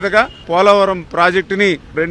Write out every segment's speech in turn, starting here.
పోలవరం ప్రాజెక్టుని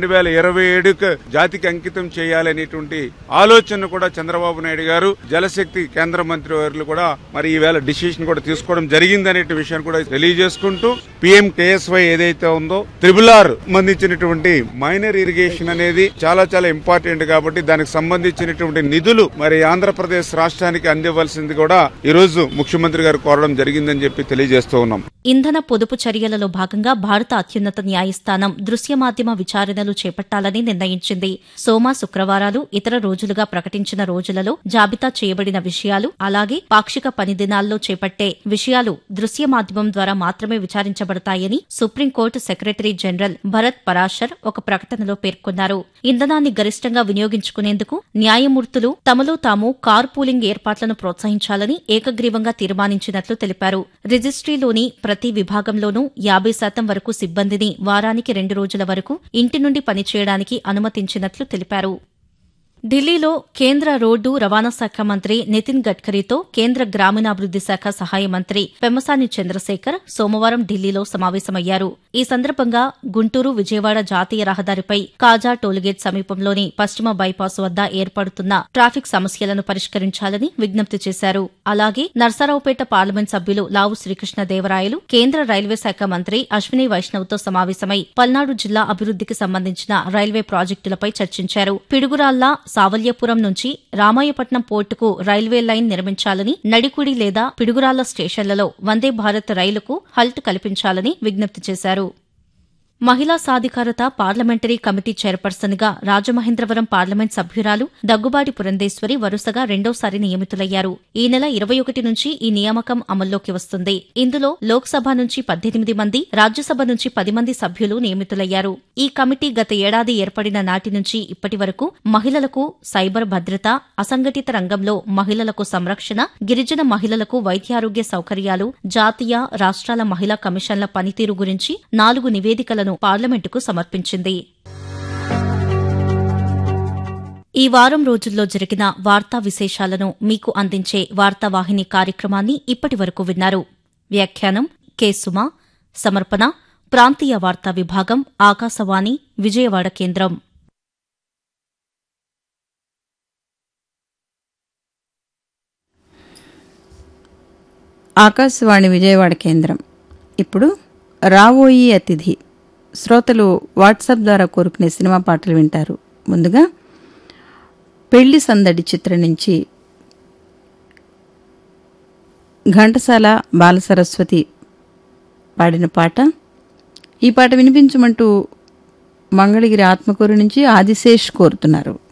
2027కు జాతికి అంకితం చేయాలనేటువంటి ఆలోచన కూడా చంద్రబాబు నాయుడు గారు జలశక్తి కేంద్ర మంత్రి వర్యులు కూడా మరి ఈవేళ డిసిషన్ కూడా తీసుకోవడం జరిగిందనే విషయాన్ని కూడా తెలియజేసుకుంటూ PMKSY ఏదైతే ఉందో RRR సంబంధించినటువంటి మైనర్ ఇరిగేషన్ అనేది చాలా చాలా ఇంపార్టెంట్ కాబట్టి దానికి సంబంధించినటువంటి నిధులు మరి ఆంధ్రప్రదేశ్ రాష్ట్రానికి అందివ్వాల్సింది కూడా ఈ రోజు ముఖ్యమంత్రి గారు కోరడం జరిగిందని చెప్పి తెలియజేస్తూ ఉన్నాం. ఇంధన పొదుపు చర్యలలో భాగంగా భారత అత్యున్నత న్యాయస్థానం దృశ్య మాధ్యమ విచారణలు చేపట్టాలని నిర్ణయించింది. సోమ, శుక్రవారాలు ఇతర రోజులుగా ప్రకటించిన రోజులలో జాబితా చేయబడిన విషయాలు అలాగే పాక్షిక పని దినాల్లో చేపట్టే విషయాలు దృశ్య మాధ్యమం ద్వారా మాత్రమే విచారించబడతాయని supreme court secretary general Bharat Parashar ఒక ప్రకటనలో పేర్కొన్నారు. ఇంధనాన్ని గరిష్టంగా వినియోగించుకునేందుకు న్యాయమూర్తులు తమలో తాము కార్ పూలింగ్ ఏర్పాట్లను ప్రోత్సహించాలని ఏకగ్రీవంగా తీర్మానించినట్లు తెలిపారు. రిజిస్ట్రీలోని ప్రతి విభాగంలోనూ 50% వరకు సిబ్బందిని వారానికి 2 రోజుల వరకు ఇంటి నుండి పనిచేయడానికి అనుమతించినట్లు తెలిపారు. ఢిల్లీలో కేంద్ర రోడ్డు రవాణా శాఖ మంత్రి నితిన్ గడ్కరీతో కేంద్ర గ్రామీణాభివృద్ది శాఖ సహాయ మంత్రి పెమ్మసాని చంద్రశేఖర్ సోమవారం ఢిల్లీలో సమావేశమయ్యారు. ఈ సందర్భంగా గుంటూరు విజయవాడ జాతీయ రహదారిపై కాజా టోలుగేట్ సమీపంలోని పశ్చిమ బైపాస్ వద్ద ఏర్పడుతున్న ట్రాఫిక్ సమస్యలను పరిష్కరించాలని విజ్ఞప్తి చేశారు. అలాగే నర్సారావుపేట పార్లమెంట్ సభ్యులు లావు శ్రీకృష్ణదేవరాయలు కేంద్ర రైల్వే శాఖ మంత్రి అశ్విని వైష్ణవ్తో సమావేశమై పల్నాడు జిల్లా అభివృద్దికి సంబంధించిన రైల్వే ప్రాజెక్టులపై చర్చించారు. పిడుగురాళ్ల సావల్యపురం నుంచి రామాయపట్నం పోర్టుకు రైల్వే లైన్ నిర్మించాలని, నడికుడి లేదా పిడుగురాళ్ల స్టేషన్లలో వందే భారత్ రైలుకు హల్ట్ కల్పించాలని విజ్ఞప్తి చేశారు. మహిళా సాధికారత పార్లమెంటరీ కమిటీ చైర్పర్సన్ గా రాజమహేంద్రవరం పార్లమెంట్ సభ్యురాలు దగ్గుబాటి పురంధేశ్వరి వరుసగా రెండోసారి నియమితులయ్యారు. ఈ నెల 21 నుంచి ఈ నియామకం అమల్లోకి వస్తుంది. ఇందులో లోక్సభ నుంచి 18 మంది, రాజ్యసభ నుంచి 10 మంది సభ్యులు నియమితులయ్యారు. ఈ కమిటీ గత ఏడాది ఏర్పడిన నాటి నుంచి ఇప్పటి వరకు మహిళలకు సైబర్ భద్రత, అసంఘటిత రంగంలో మహిళలకు సంరక్షణ, గిరిజన మహిళలకు వైద్యారోగ్య సౌకర్యాలు, జాతీయ, రాష్ట్రాల మహిళా కమిషన్ల పనితీరు గురించి 4 నివేదికలను పార్లమెంటుకు సమర్పించింది. ఈ వారం రోజుల్లో జరిగిన వార్తా విశేషాలను మీకు అందించే వార్తావాహిని కార్యక్రమాన్ని ఇప్పటివరకు విన్నారు. వ్యాఖ్యానం కె సుమ, సమర్పణ ప్రాంతీయ వార్తా విభాగం, ఆకాశవాణి విజయవాడ కేంద్రం. ఆకాశవాణి విజయవాడ కేంద్రం. ఇప్పుడు రావోయి అతిథి శ్రోతలు వాట్సాప్ ద్వారా కోరుకునే సినిమా పాటలు వింటారు. ముందుగా పెళ్లి సందడి చిత్రం నుంచి ఘంటసాల బాలసరస్వతి పాడిన పాట. ఈ పాట వినిపించమంటూ మంగళగిరి ఆత్మకూరు నుంచి ఆదిశేష్ కోరుతున్నారు.